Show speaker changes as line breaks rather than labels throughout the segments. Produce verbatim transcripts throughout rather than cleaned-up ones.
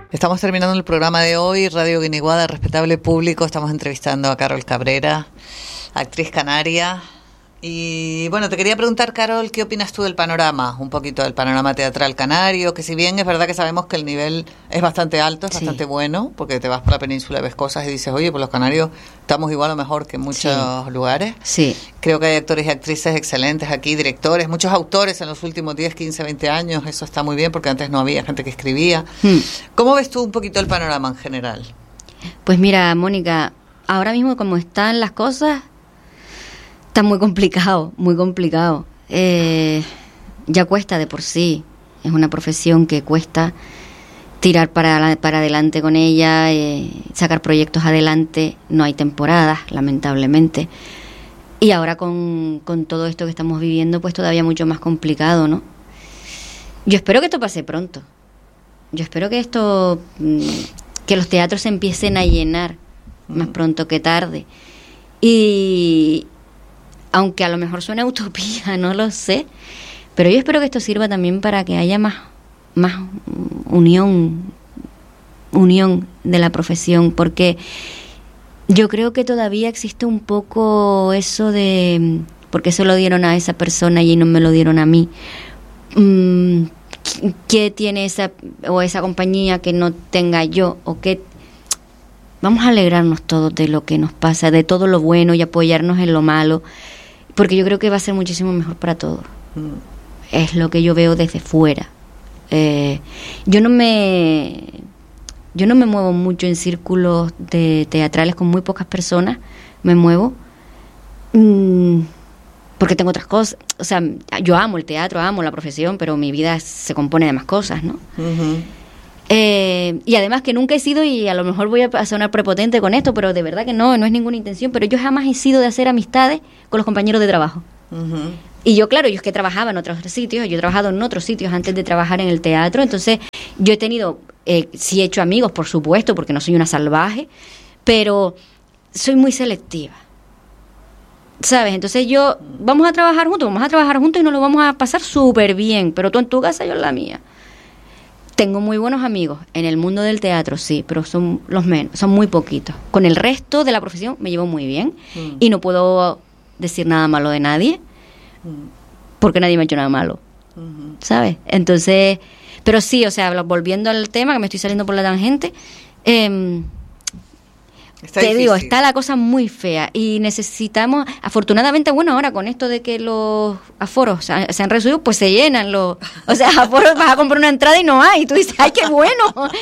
Estamos terminando el programa de hoy, Radio Guiniguada, respetable público. Estamos entrevistando a Carol Cabrera, actriz canaria. Y bueno, te quería preguntar, Carol, ¿qué opinas tú del panorama? Un poquito del panorama teatral canario, que si bien es verdad que sabemos que el nivel es bastante alto, es sí. bastante bueno, porque te vas por la península y ves cosas y dices, oye, pues los canarios estamos igual o mejor que en muchos sí. lugares.
Sí.
Creo que hay actores y actrices excelentes aquí, directores, muchos autores en los últimos diez, quince, veinte años, eso está muy bien, porque antes no había gente que escribía. Hmm. ¿Cómo ves tú un poquito el panorama en general?
Pues mira, Mónica, ahora mismo como están las cosas, está muy complicado, muy complicado. Eh, ya cuesta de por sí. Es una profesión que cuesta tirar para, para adelante con ella, eh, sacar proyectos adelante. No hay temporadas, lamentablemente. Y ahora con, con todo esto que estamos viviendo, pues todavía mucho más complicado, ¿no? Yo espero que esto pase pronto. Yo espero que esto, que los teatros se empiecen a llenar más pronto que tarde. Y aunque a lo mejor suena utopía, no lo sé, pero yo espero que esto sirva también para que haya más, más unión, unión de la profesión, porque yo creo que todavía existe un poco eso de, porque se lo dieron a esa persona y no me lo dieron a mí, mm, ¿qué tiene esa o esa compañía que no tenga yo? O qué. Vamos a alegrarnos todos de lo que nos pasa, de todo lo bueno y apoyarnos en lo malo, porque yo creo que va a ser muchísimo mejor para todos. Mm. Es lo que yo veo desde fuera. Eh, yo no me yo no me muevo mucho en círculos de teatrales con muy pocas personas. Me muevo mmm, porque tengo otras cosas. O sea, yo amo el teatro, amo la profesión, pero mi vida se compone de más cosas, ¿no? Uh-huh. Eh, y además que nunca he sido, y a lo mejor voy a sonar prepotente con esto, pero de verdad que no, no es ninguna intención, pero yo jamás he sido de hacer amistades con los compañeros de trabajo. Uh-huh. Y yo, claro, yo es que trabajaba en otros sitios, yo he trabajado en otros sitios antes de trabajar en el teatro, entonces yo he tenido, eh, sí he hecho amigos, por supuesto, porque no soy una salvaje, pero soy muy selectiva, ¿sabes? Entonces yo, vamos a trabajar juntos, vamos a trabajar juntos y nos lo vamos a pasar súper bien, pero tú en tu casa, yo en la mía. Tengo muy buenos amigos en el mundo del teatro, sí, pero son los menos, son muy poquitos. Con el resto de la profesión me llevo muy bien mm. y no puedo decir nada malo de nadie mm. porque nadie me ha hecho nada malo, mm-hmm. ¿sabes? Entonces, pero sí, o sea, volviendo al tema, que me estoy saliendo por la tangente, eh, Está te difícil. Digo, está la cosa muy fea y necesitamos, afortunadamente, bueno, ahora con esto de que los aforos se, se han reducido, pues se llenan los, o sea, aforos, vas a comprar una entrada y no hay, y tú dices, ¡ay, qué bueno!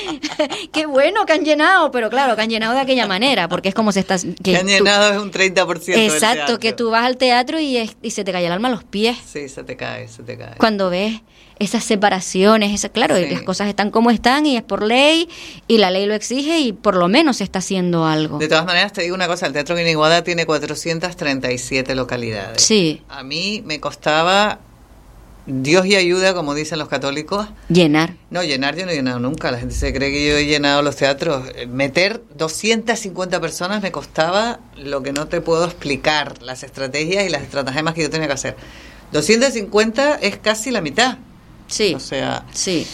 ¡Qué bueno que han llenado! Pero claro, que han llenado de aquella manera, porque es como se está... Que,
que han tú, llenado es un treinta por ciento
exacto,
del teatro.
Que tú vas al teatro y, es, y se te cae el alma a los pies.
Sí, se te cae, se te cae.
Cuando ves esas separaciones, esa, claro, sí. las cosas están como están y es por ley y la ley lo exige y por lo menos se está haciendo algo.
De todas maneras, te digo una cosa, el Teatro Guiniguada tiene cuatrocientas treinta y siete localidades.
Sí.
A mí me costaba, Dios y ayuda, como dicen los católicos.
Llenar.
No, llenar yo no he llenado nunca, la gente se cree que yo he llenado los teatros. Meter doscientas cincuenta personas me costaba lo que no te puedo explicar, las estrategias y las estratagemas que yo tenía que hacer. doscientas cincuenta es casi la mitad.
Sí,
o sea,
sí.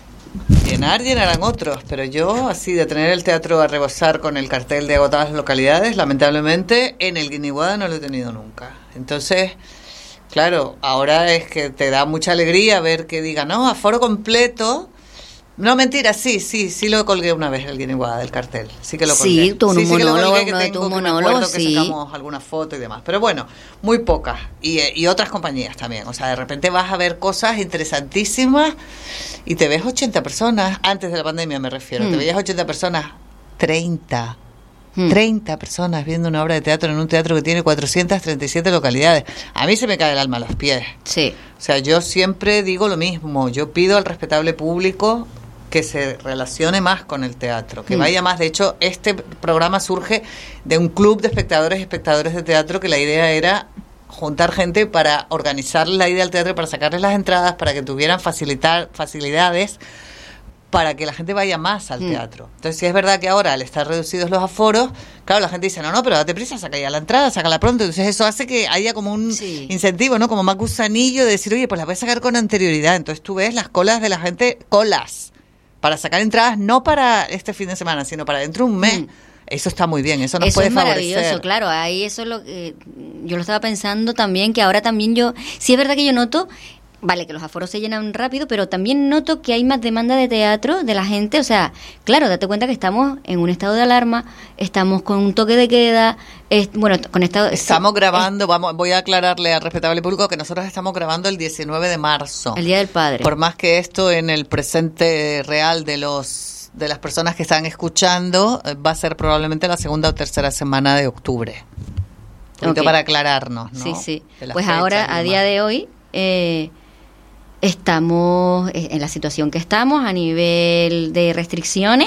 Llenar, llenarán otros, pero yo, así de tener el teatro a rebosar con el cartel de agotadas localidades, lamentablemente en el Guiniguada no lo he tenido nunca. Entonces, claro, ahora es que te da mucha alegría ver que digan, no, aforo completo. No, mentira, sí, sí, sí lo colgué una vez el Guiniguada del cartel, sí que lo colgué.
Sí, tu
sí, sí
monólogo,
que, que, tengo,
tu
que
monólogo,
me
sí.
que sacamos alguna foto y demás, pero bueno, muy pocas, y, y otras compañías también, o sea, de repente vas a ver cosas interesantísimas y te ves ochenta personas, antes de la pandemia me refiero, hmm. te veías ochenta personas, treinta, hmm. treinta personas viendo una obra de teatro en un teatro que tiene cuatrocientas treinta y siete localidades. A mí se me cae el alma a los pies.
Sí.
O sea, yo siempre digo lo mismo, yo pido al respetable público que se relacione más con el teatro, que mm. vaya más. De hecho, este programa surge de un club de espectadores y espectadores de teatro, que la idea era juntar gente para organizar la ida al teatro, para sacarles las entradas, para que tuvieran facilitar facilidades, para que la gente vaya más al mm. teatro. Entonces, si es verdad que ahora, al estar reducidos los aforos, claro, la gente dice, no, no, pero date prisa, saca ya la entrada, sácala pronto. Entonces, eso hace que haya como un sí. incentivo, ¿no? Como más gusanillo de decir, oye, pues la voy a sacar con anterioridad. Entonces, tú ves las colas de la gente, colas, para sacar entradas no para este fin de semana, sino para dentro de un mes. Mm. Eso está muy bien, eso nos
eso
puede
es
favorecer.
Maravilloso, claro, ahí eso es lo que yo lo estaba pensando también, que ahora también yo, sí es verdad que yo noto, vale, que los aforos se llenan rápido, pero también noto que hay más demanda de teatro de la gente, o sea, claro, date cuenta que estamos en un estado de alarma, estamos con un toque de queda, es, bueno, con estado...
Estamos grabando, es, vamos, voy a aclararle al respetable público que nosotros estamos grabando el diecinueve de marzo.
El Día del Padre.
Por más que esto en el presente real de los de las personas que están escuchando va a ser probablemente la segunda o tercera semana de octubre. Un poquito okay. Para aclararnos, ¿no?
Sí, sí. Pues ahora, a día de hoy, eh, estamos en la situación que estamos a nivel de restricciones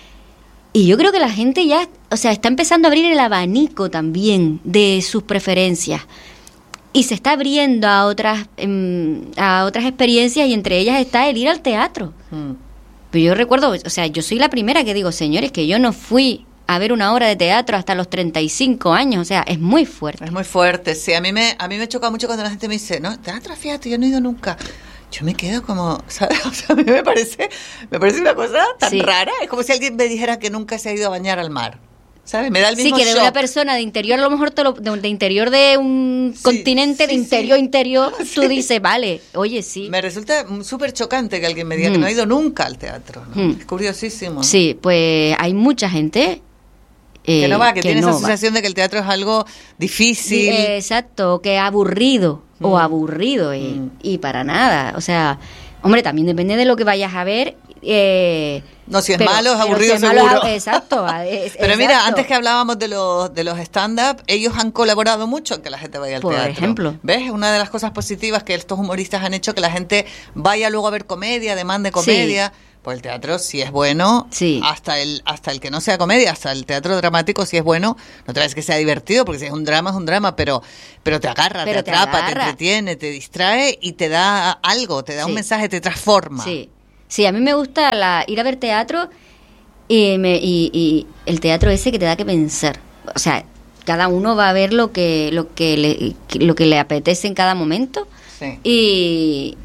y yo creo que la gente ya, o sea, está empezando a abrir el abanico también de sus preferencias y se está abriendo a otras, eh, a otras experiencias y entre ellas está el ir al teatro. Mm. Pero yo recuerdo, o sea, yo soy la primera que digo, señores, que yo no fui a ver una obra de teatro hasta los treinta y cinco años, o sea, es muy fuerte.
Es muy fuerte, sí, a mí me a mí me choca mucho cuando la gente me dice, no, teatro, fíjate, yo no he ido nunca. Yo me quedo como, ¿sabes? O sea, a mí me parece, me parece una cosa tan sí. rara, es como si alguien me dijera que nunca se ha ido a bañar al mar. ¿Sabes? Me da el mismo
Sí, que de
shock.
Una persona de interior, a lo mejor te lo, de, de interior de un sí, continente, sí, de interior, sí. interior, tú sí. dices, vale, oye, sí.
Me resulta súper chocante que alguien me diga mm. que no ha ido nunca al teatro, ¿no? Mm. Es curiosísimo.
Sí, pues hay mucha gente
eh, que no va, que, que tiene
no
esa sensación va. de que el teatro es algo difícil.
Sí, exacto, que aburrido, mm. o aburrido, y, mm. y para nada. O sea, hombre, también depende de lo que vayas a ver. Eh,
no, si es
pero,
malo, es aburrido
si es
seguro.
Malo, exacto. Es,
pero
exacto.
Mira, antes que hablábamos de los de los stand-up, ellos han colaborado mucho en que la gente vaya al
Por
teatro.
Por ejemplo.
¿Ves? Una de las cosas positivas que estos humoristas han hecho, que la gente vaya luego a ver comedia, demande comedia. Sí. Pues el teatro, si es bueno,
sí.
hasta el hasta el que no sea comedia, hasta el teatro dramático, si es bueno, no te ves que sea divertido, porque si es un drama, es un drama, pero pero te agarra,
pero
te
te
atrapa,
agarra.
te entretiene, te distrae y te da algo, te da sí. un mensaje, te transforma.
Sí. Sí, a mí me gusta la, ir a ver teatro y, me, y, y el teatro ese que te da que pensar. O sea, cada uno va a ver lo que lo que le, lo que le apetece en cada momento.
Sí.
Y,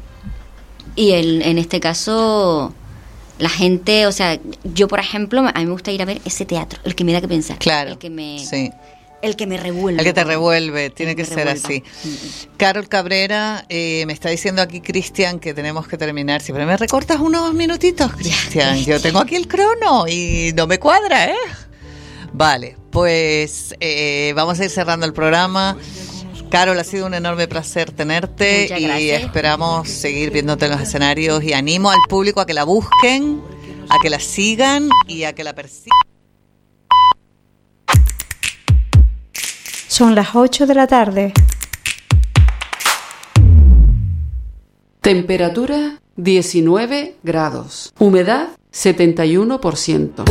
y el, en este caso, la gente, o sea, yo por ejemplo, a mí me gusta ir a ver ese teatro, el que me da que pensar.
Claro,
el que me,
sí.
El que me revuelve.
El que te revuelve, tiene que, que ser revuelva. Así.
Mm-hmm.
Carol Cabrera, eh, me está diciendo aquí Cristian que tenemos que terminar. Siempre me recortas unos minutitos, Cristian. Yo tengo aquí el crono y no me cuadra, ¿eh? Vale, pues eh, vamos a ir cerrando el programa. Carol, ha sido un enorme placer tenerte.
Muchas
y
gracias.
Esperamos seguir viéndote en los escenarios y animo al público a que la busquen, a que la sigan y a que la persigan.
Son las ocho de la tarde.
Temperatura diecinueve grados. Humedad setenta y uno por ciento.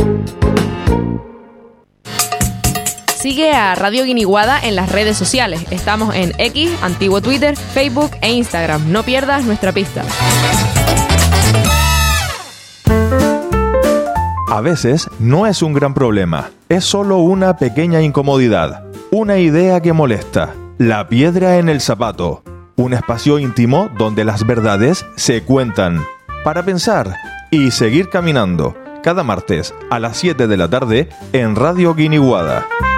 Sigue a Radio Guiniguada en las redes sociales. Estamos en X, antiguo Twitter, Facebook e Instagram. No pierdas nuestra pista.
A veces no es un gran problema, es solo una pequeña incomodidad. Una idea que molesta, la piedra en el zapato, un espacio íntimo donde las verdades se cuentan, para pensar y seguir caminando, cada martes a las siete de la tarde en Radio Guiniguada.